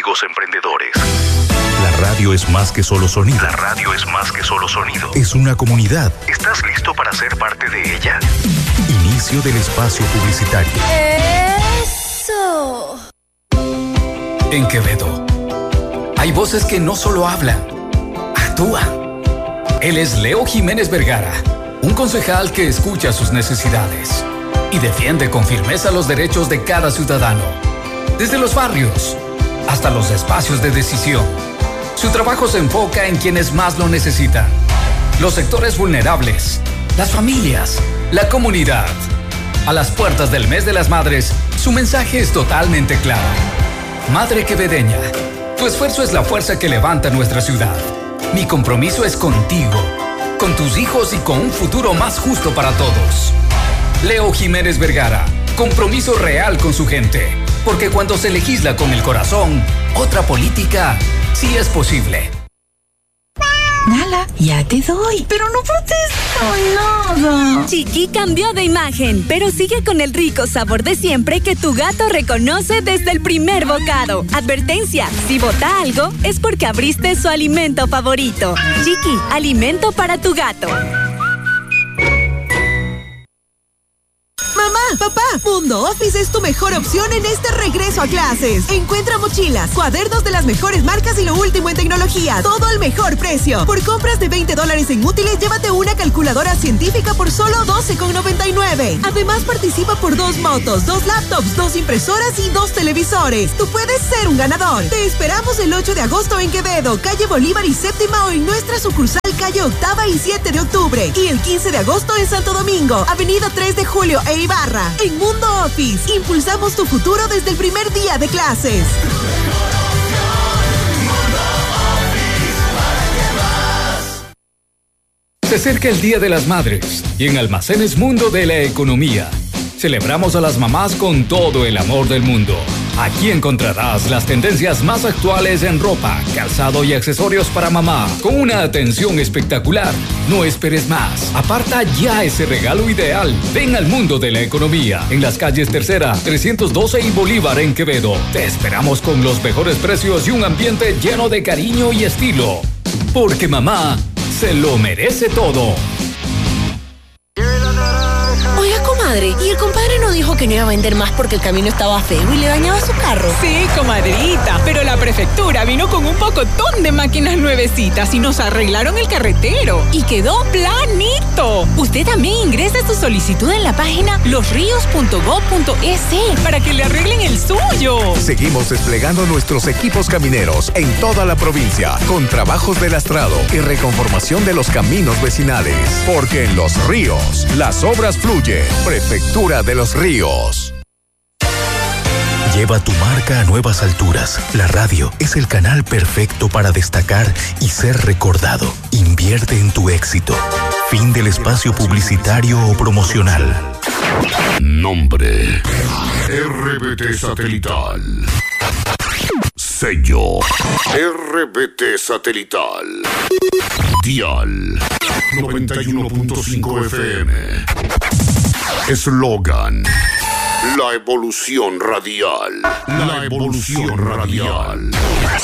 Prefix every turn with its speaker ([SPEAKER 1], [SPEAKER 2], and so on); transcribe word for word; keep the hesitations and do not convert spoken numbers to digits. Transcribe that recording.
[SPEAKER 1] amigos emprendedores.
[SPEAKER 2] La radio es más que solo sonido.
[SPEAKER 1] La radio es más que solo sonido.
[SPEAKER 2] Es una comunidad.
[SPEAKER 1] ¿Estás listo para ser parte de ella?
[SPEAKER 2] Inicio del espacio publicitario.
[SPEAKER 3] ¡Eso!
[SPEAKER 4] En Quevedo hay voces que no solo hablan, actúan. Él es Leo Jiménez Vergara, un concejal que escucha sus necesidades y defiende con firmeza los derechos de cada ciudadano, desde los barrios hasta los espacios de decisión. Su trabajo se enfoca en quienes más lo necesitan: los sectores vulnerables, las familias, la comunidad. A las puertas del mes de las madres, su mensaje es totalmente claro. Madre quevedeña, tu esfuerzo es la fuerza que levanta nuestra ciudad. Mi compromiso es contigo, con tus hijos y con un futuro más justo para todos. Leo Jiménez Vergara, compromiso real con su gente. Porque cuando se legisla con el corazón, otra política sí es posible.
[SPEAKER 5] Nala, ya te doy, pero no protesto nada.
[SPEAKER 6] Chiqui cambió de imagen, pero sigue con el rico sabor de siempre que tu gato reconoce desde el primer bocado. Advertencia, si bota algo, es porque abriste su alimento favorito. Chiqui, alimento para tu gato.
[SPEAKER 7] Mamá, papá, Mundo Office es tu mejor opción en este regreso a clases. Encuentra mochilas, cuadernos de las mejores marcas y lo último en tecnología. Todo al mejor precio. Por compras de veinte dólares en útiles, llévate una calculadora científica por solo doce con noventa y nueve. Además, participa por dos motos, dos laptops, dos impresoras y dos televisores. Tú puedes ser un ganador. Te esperamos el ocho de agosto en Quevedo, calle Bolívar y Séptima, o en nuestra sucursal calle Octava y siete de octubre. Y el quince de agosto en Santo Domingo, avenida tres de julio e Ibarra. En Mundo Office, impulsamos tu futuro desde el primer día de clases.
[SPEAKER 4] Se acerca el Día de las Madres y en Almacenes Mundo de la Economía celebramos a las mamás con todo el amor del mundo. Aquí encontrarás las tendencias más actuales en ropa, calzado y accesorios para mamá, con una atención espectacular. No esperes más. Aparta ya ese regalo ideal. Ven al Mundo de la Economía, en las calles Tercera, trescientos doce y Bolívar en Quevedo. Te esperamos con los mejores precios y un ambiente lleno de cariño y estilo. Porque mamá se lo merece todo.
[SPEAKER 3] Oiga, comadre, ¿y el compadre no dijo que no iba a vender más porque el camino estaba feo y le dañaba su carro?
[SPEAKER 8] Sí, comadrita, pero la prefectura vino con un pocotón de máquinas nuevecitas y nos arreglaron el carretero y quedó planito. Usted también ingrese su solicitud en la página los ríos punto gob punto es para que le arreglen el suyo.
[SPEAKER 2] Seguimos desplegando nuestros equipos camineros en toda la provincia, con trabajos de lastrado y reconformación de los caminos vecinales. Porque en Los Ríos, las obras fluyen. Prefectura de Los Ríos. Lleva tu marca a nuevas alturas. La radio es el canal perfecto para destacar y ser recordado. Invierte en tu éxito. Fin del espacio publicitario o promocional.
[SPEAKER 9] Nombre: R B T Satelital. Sello: R B T Satelital. Dial: noventa y uno punto cinco F M. Eslogan: la evolución radial. La evolución radial.